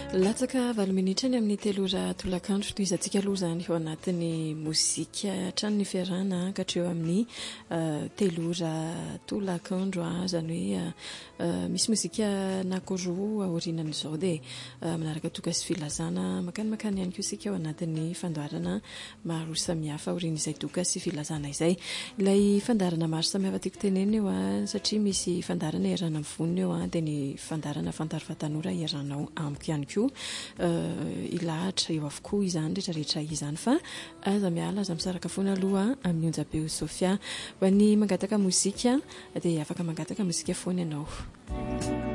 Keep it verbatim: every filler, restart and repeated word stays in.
Latsaka valo minitra ny amin'ny telo ora tolakandro toy izantsika aloha zany eo anatin'ny mozika hatrany ny fiarahana ka hatreo amin'ny telo ora tolakandro zany hoe misy mozika anankiroa aorinan'izao dia manaraka toka sy filazana makany makany ihany koa isika eo anatin'ny fandaharana maro samihafa aorin'izay toka sy filazana izay. Ilay fandaharana maro samihafa tiako tenena eo a satria misy fandaharana iarana amin'ny vonona eo a dia ny fandaharana fantaro fa tanora iarana amiko ihany koa ilahatra eo avokoa izany rehetra rehetra izany fa aza miala aza misaraka foana aloha amin'ny onjabeo Sofia ho an'ny mangataka mozika dia afaka mangataka mozika foana ianao.